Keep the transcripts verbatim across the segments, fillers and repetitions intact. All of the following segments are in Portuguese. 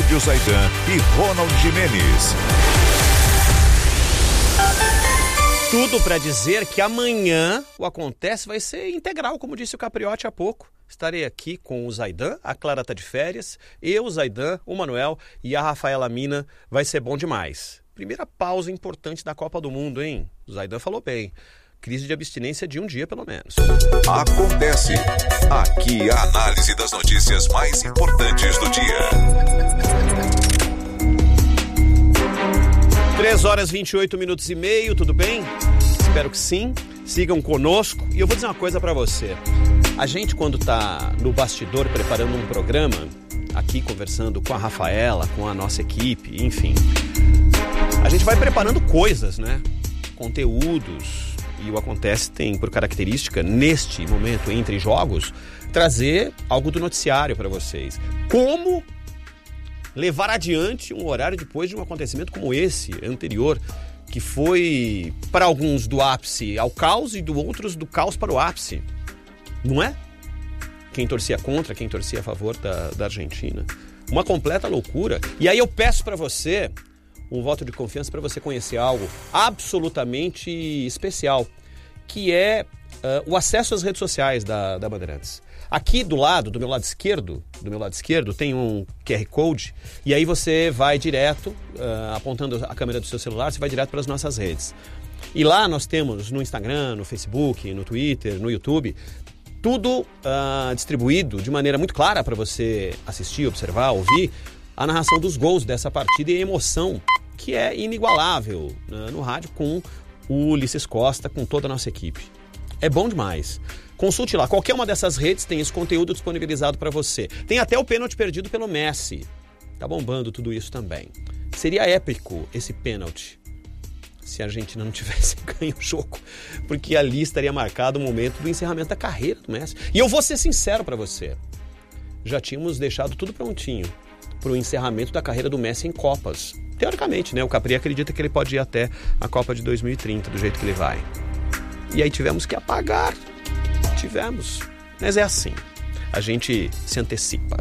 Cláudio Zaidan e Ronald Gimenez. Tudo para dizer que amanhã o Acontece vai ser integral, como disse o Capriotti há pouco. Estarei aqui com o Zaidan, a Clara tá de férias, eu, o Zaidan, o Manuel e a Rafaela Mina. Vai ser bom demais. Primeira pausa importante da Copa do Mundo, hein? O Zaidan falou bem. Crise de abstinência de um dia, pelo menos. Acontece. Aqui a análise das notícias mais importantes do dia. três horas e vinte e oito minutos e meio, tudo bem? Espero que sim. Sigam conosco. E eu vou dizer uma coisa pra você. A gente, quando tá no bastidor preparando um programa, aqui conversando com a Rafaela, com a nossa equipe, enfim, a gente vai preparando coisas, né? Conteúdos. E o Acontece tem por característica, neste momento, entre jogos, trazer algo do noticiário pra vocês. Como levar adiante um horário depois de um acontecimento como esse, anterior, que foi, para alguns, do ápice ao caos e do outros do caos para o ápice. Não é? Quem torcia contra, quem torcia a favor da, da Argentina. Uma completa loucura. E aí eu peço para você um voto de confiança para você conhecer algo absolutamente especial, que é uh, o acesso às redes sociais da, da Bandeirantes. Aqui do lado, do meu lado esquerdo, do meu lado esquerdo, tem um Q R Code e aí você vai direto, uh, apontando a câmera do seu celular, você vai direto para as nossas redes. E lá nós temos no Instagram, no Facebook, no Twitter, no YouTube, tudo uh, distribuído de maneira muito clara para você assistir, observar, ouvir a narração dos gols dessa partida e a emoção que é inigualável uh, no rádio com o Ulisses Costa, com toda a nossa equipe. É bom demais. Consulte lá, qualquer uma dessas redes tem esse conteúdo disponibilizado para você. Tem até o pênalti perdido pelo Messi. Tá bombando tudo isso também. Seria épico esse pênalti se a Argentina não tivesse ganho o jogo, porque ali estaria marcado o momento do encerramento da carreira do Messi. E eu vou ser sincero para você, já tínhamos deixado tudo prontinho para o encerramento da carreira do Messi em Copas. Teoricamente, né? O Capri acredita que ele pode ir até a Copa de dois mil e trinta, do jeito que ele vai. E aí tivemos que apagar. Tivemos. Mas é assim. A gente se antecipa.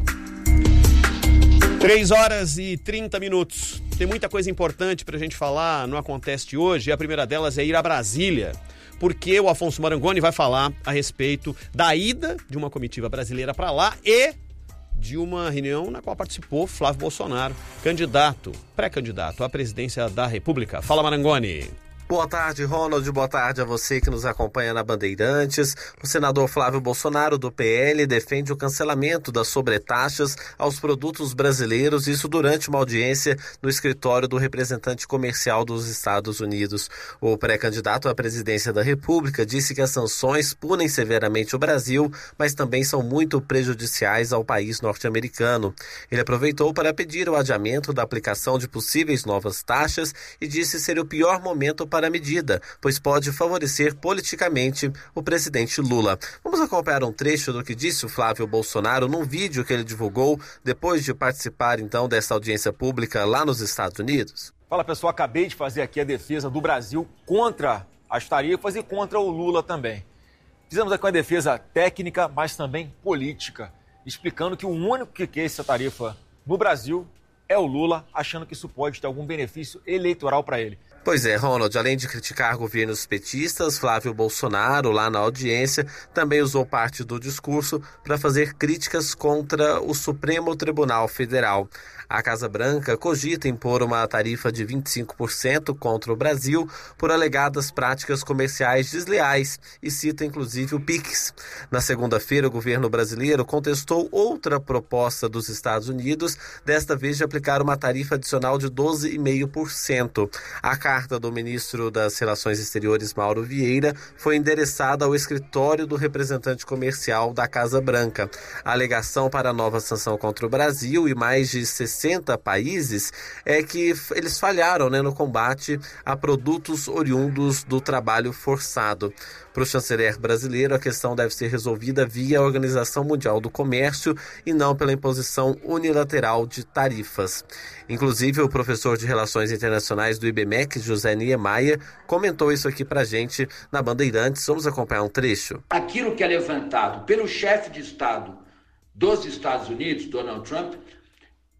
três horas e trinta minutos. Tem muita coisa importante pra gente falar no Acontece de hoje. E a primeira delas é ir a Brasília, porque o Afonso Marangoni vai falar a respeito da ida de uma comitiva brasileira para lá e de uma reunião na qual participou Flávio Bolsonaro, candidato, pré-candidato à presidência da República. Fala, Marangoni. Boa tarde, Ronald. Boa tarde a você que nos acompanha na Bandeirantes. O senador Flávio Bolsonaro, do P L, defende o cancelamento das sobretaxas aos produtos brasileiros, isso durante uma audiência no escritório do representante comercial dos Estados Unidos. O pré-candidato à presidência da República disse que as sanções punem severamente o Brasil, mas também são muito prejudiciais ao país norte-americano. Ele aproveitou para pedir o adiamento da aplicação de possíveis novas taxas e disse ser o pior momento para para a medida, pois pode favorecer politicamente o presidente Lula. Vamos acompanhar um trecho do que disse o Flávio Bolsonaro num vídeo que ele divulgou depois de participar, então, dessa audiência pública lá nos Estados Unidos. Fala, pessoal, acabei de fazer aqui a defesa do Brasil contra as tarifas e contra o Lula também. Fizemos aqui uma defesa técnica, mas também política, explicando que o único que quer essa tarifa no Brasil é o Lula, achando que isso pode ter algum benefício eleitoral para ele. Pois é, Ronald, além de criticar governos petistas, Flávio Bolsonaro, lá na audiência, também usou parte do discurso para fazer críticas contra o Supremo Tribunal Federal. A Casa Branca cogita impor uma tarifa de vinte e cinco por cento contra o Brasil por alegadas práticas comerciais desleais e cita inclusive o Pix. Na segunda-feira, o governo brasileiro contestou outra proposta dos Estados Unidos, desta vez de aplicar uma tarifa adicional de doze vírgula cinco por cento. A carta do ministro das Relações Exteriores, Mauro Vieira, foi endereçada ao escritório do representante comercial da Casa Branca. A alegação para a nova sanção contra o Brasil e mais de sessenta países é que eles falharam, né, no combate a produtos oriundos do trabalho forçado. Para o chanceler brasileiro, a questão deve ser resolvida via a Organização Mundial do Comércio e não pela imposição unilateral de tarifas. Inclusive, o professor de Relações Internacionais do I B M E C, José Niemeyer, comentou isso aqui para a gente na Bandeirantes. Vamos acompanhar um trecho. Aquilo que é levantado pelo chefe de Estado dos Estados Unidos, Donald Trump,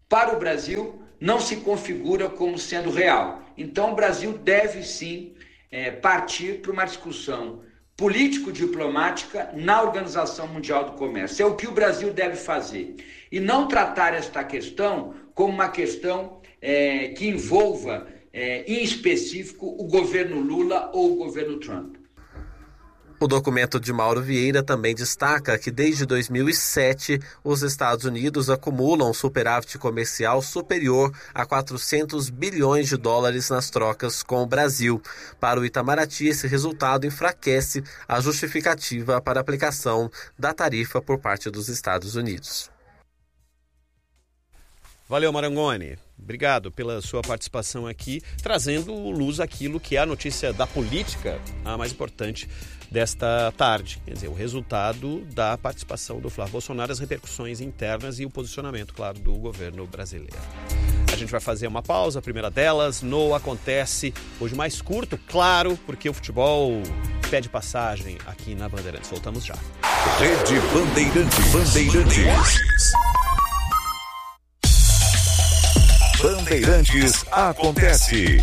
para o Brasil não se configura como sendo real. Então o Brasil deve sim é, partir para uma discussão político-diplomática na Organização Mundial do Comércio. É o que o Brasil deve fazer. E não tratar esta questão como uma questão é, que envolva, é, em específico, o governo Lula ou o governo Trump. O documento de Mauro Vieira também destaca que desde dois mil e sete os Estados Unidos acumulam superávit comercial superior a quatrocentos bilhões de dólares nas trocas com o Brasil. Para o Itamaraty, esse resultado enfraquece a justificativa para a aplicação da tarifa por parte dos Estados Unidos. Valeu, Marangoni. Obrigado pela sua participação aqui, trazendo luz àquilo que é a notícia da política, a mais importante desta tarde. Quer dizer, o resultado da participação do Flávio Bolsonaro, as repercussões internas e o posicionamento, claro, do governo brasileiro. A gente vai fazer uma pausa, a primeira delas, no Acontece, hoje mais curto, claro, porque o futebol pede passagem aqui na Bandeirantes. Voltamos já. Rede Bandeirantes. Bandeirantes. Bandeirantes Acontece.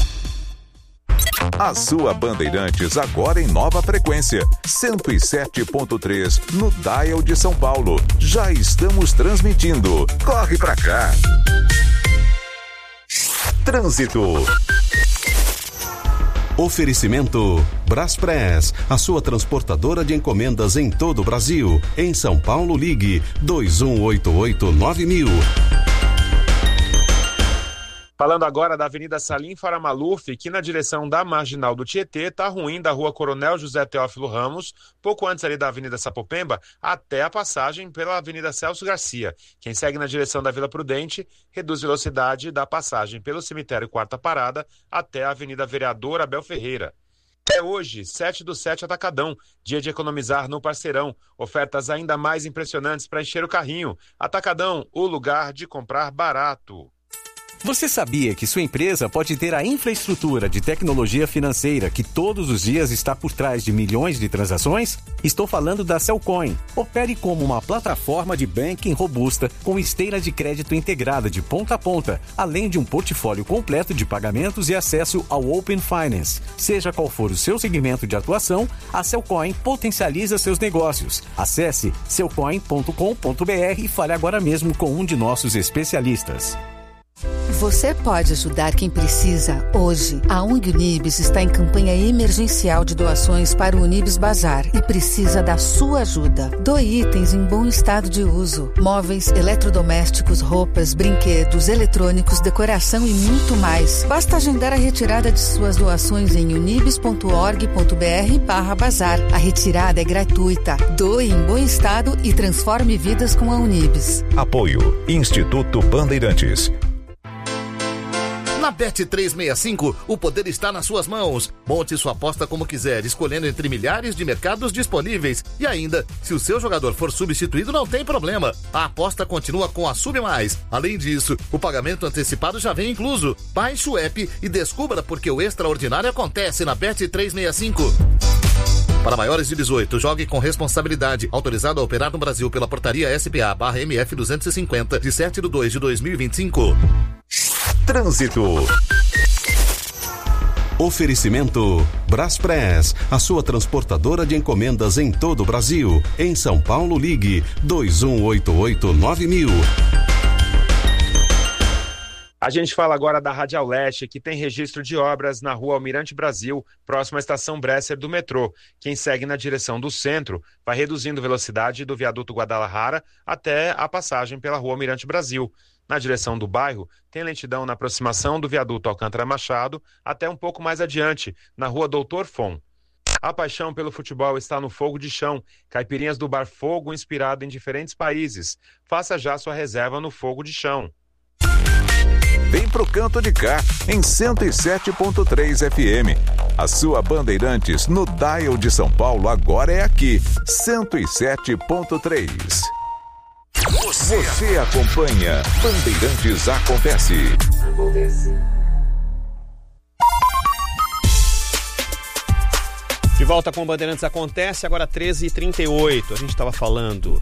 A sua Bandeirantes agora em nova frequência, cento e sete ponto três no Dial de São Paulo. Já estamos transmitindo. Corre pra cá. Trânsito. Oferecimento Braspress, a sua transportadora de encomendas em todo o Brasil. Em São Paulo, ligue dois um oito oito nove mil. Falando agora da Avenida Salim Faramaluf, que na direção da Marginal do Tietê está ruim da Rua Coronel José Teófilo Ramos, pouco antes ali da Avenida Sapopemba, até a passagem pela Avenida Celso Garcia. Quem segue na direção da Vila Prudente reduz velocidade da passagem pelo Cemitério Quarta Parada até a Avenida Vereador Abel Ferreira. É hoje, sete do sete Atacadão, dia de economizar no Parceirão. Ofertas ainda mais impressionantes para encher o carrinho. Atacadão, o lugar de comprar barato. Você sabia que sua empresa pode ter a infraestrutura de tecnologia financeira que todos os dias está por trás de milhões de transações? Estou falando da Cellcoin. Opere como uma plataforma de banking robusta com esteira de crédito integrada de ponta a ponta, além de um portfólio completo de pagamentos e acesso ao Open Finance. Seja qual for o seu segmento de atuação, a Cellcoin potencializa seus negócios. Acesse cellcoin ponto com ponto b r e fale agora mesmo com um de nossos especialistas. Você pode ajudar quem precisa hoje. A O N G Unibis está em campanha emergencial de doações para o Unibis Bazar e precisa da sua ajuda. Doe itens em bom estado de uso. Móveis, eletrodomésticos, roupas, brinquedos, eletrônicos, decoração e muito mais. Basta agendar a retirada de suas doações em unibis ponto org ponto b r barra bazar. A retirada é gratuita. Doe em bom estado e transforme vidas com a Unibis. Apoio Instituto Bandeirantes. Na Bet trezentos e sessenta e cinco, o poder está nas suas mãos. Monte sua aposta como quiser, escolhendo entre milhares de mercados disponíveis. E ainda, se o seu jogador for substituído, não tem problema. A aposta continua com a Sub Mais. Além disso, o pagamento antecipado já vem incluso. Baixe o app e descubra porque o extraordinário acontece na Bet trezentos e sessenta e cinco. Para maiores de dezoito, jogue com responsabilidade. Autorizado a operar no Brasil pela portaria S P A barra M F duzentos e cinquenta, de sete de dois de dois mil e vinte e cinco. Trânsito. Oferecimento Braspress, a sua transportadora de encomendas em todo o Brasil. Em São Paulo, ligue dois um oito oito nove mil. A gente fala agora da Radial Leste, que tem registro de obras na Rua Almirante Brasil, próxima à estação Bresser do metrô. Quem segue na direção do centro vai reduzindo velocidade do viaduto Guadalajara até a passagem pela Rua Almirante Brasil. Na direção do bairro, tem lentidão na aproximação do viaduto Alcântara Machado até um pouco mais adiante, na Rua Doutor Fon. A paixão pelo futebol está no Fogo de Chão, caipirinhas do Bar Fogo inspirado em diferentes países. Faça já sua reserva no Fogo de Chão. Vem pro canto de cá, em cento e sete ponto três F M. A sua Bandeirantes no Dial de São Paulo agora é aqui, cento e sete ponto três. Você, Você acompanha Bandeirantes Acontece. Acontece. De volta com Bandeirantes Acontece, agora treze e trinta e oito. A gente estava falando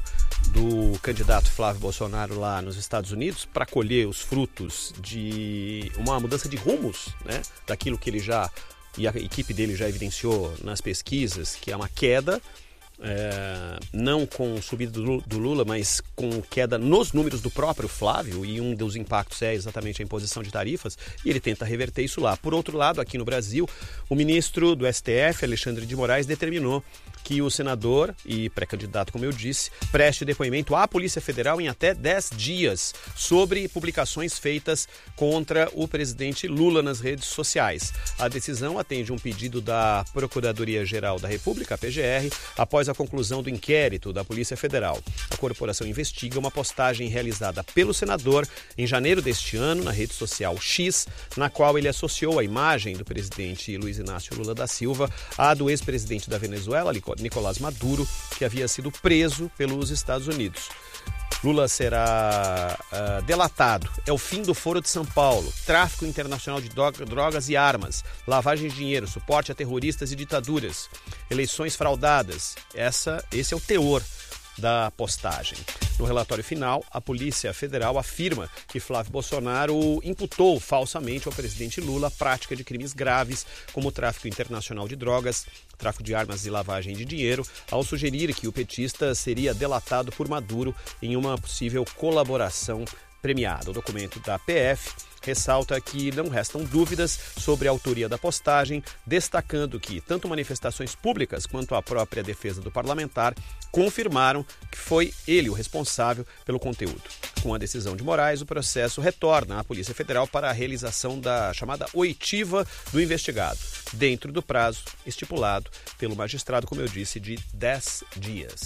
do candidato Flávio Bolsonaro lá nos Estados Unidos para colher os frutos de uma mudança de rumos, né, daquilo que ele já e a equipe dele já evidenciou nas pesquisas, que é uma queda, é, não com subida do, do Lula, mas com queda nos números do próprio Flávio, e um dos impactos é exatamente a imposição de tarifas, e ele tenta reverter isso lá. Por outro lado, aqui no Brasil, o ministro do S T F, Alexandre de Moraes, determinou que o senador e pré-candidato, como eu disse, preste depoimento à Polícia Federal em até dez dias sobre publicações feitas contra o presidente Lula nas redes sociais. A decisão atende um pedido da Procuradoria-Geral da República, a P G R, após a conclusão do inquérito da Polícia Federal. A corporação investiga uma postagem realizada pelo senador em janeiro deste ano na rede social X, na qual ele associou a imagem do presidente Luiz Inácio Lula da Silva à do ex-presidente da Venezuela, Nicolás Maduro, que havia sido preso pelos Estados Unidos. Lula será uh, delatado. É o fim do Foro de São Paulo. Tráfico internacional de drogas e armas. Lavagem de dinheiro. Suporte a terroristas e ditaduras. Eleições fraudadas. Essa, esse é o teor da postagem. No relatório final, a Polícia Federal afirma que Flávio Bolsonaro imputou falsamente ao presidente Lula a prática de crimes graves, como o tráfico internacional de drogas, tráfico de armas e lavagem de dinheiro, ao sugerir que o petista seria delatado por Maduro em uma possível colaboração premiada. O documento da P F ressalta que não restam dúvidas sobre a autoria da postagem, destacando que tanto manifestações públicas quanto a própria defesa do parlamentar confirmaram que foi ele o responsável pelo conteúdo. Com a decisão de Moraes, o processo retorna à Polícia Federal para a realização da chamada oitiva do investigado, dentro do prazo estipulado pelo magistrado, como eu disse, de dez dias.